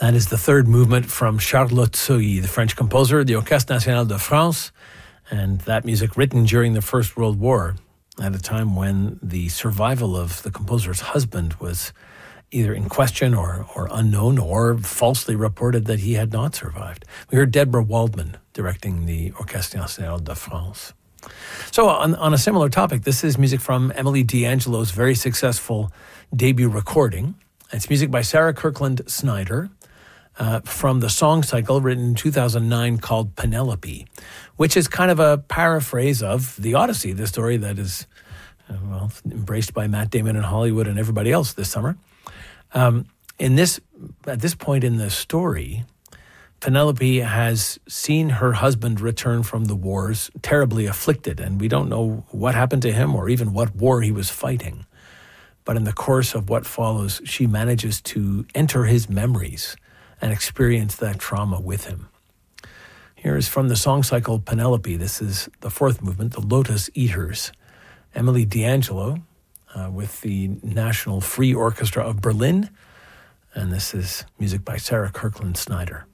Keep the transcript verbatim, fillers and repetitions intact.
That is the third movement from Charlotte Sohy, the French composer, the Orchestre National de France, and that music written during the First World War, at a time when the survival of the composer's husband was either in question or, or unknown, or falsely reported that he had not survived. We heard Deborah Waldman directing the Orchestre National de France. So on, on a similar topic, this is music from Emily D'Angelo's very successful debut recording. It's music by Sarah Kirkland Snyder uh, from the song cycle written in two thousand nine called Penelope, which is kind of a paraphrase of The Odyssey, the story that is uh, well embraced by Matt Damon and Hollywood and everybody else this summer. Um, in this, at this point in the story, Penelope has seen her husband return from the wars terribly afflicted, and we don't know what happened to him or even what war he was fighting. But in the course of what follows, she manages to enter his memories and experience that trauma with him. Here is from the song cycle Penelope. This is the fourth movement, the Lotus Eaters. Emily D'Angelo uh, with the National Free Orchestra of Berlin. And this is music by Sarah Kirkland Snyder.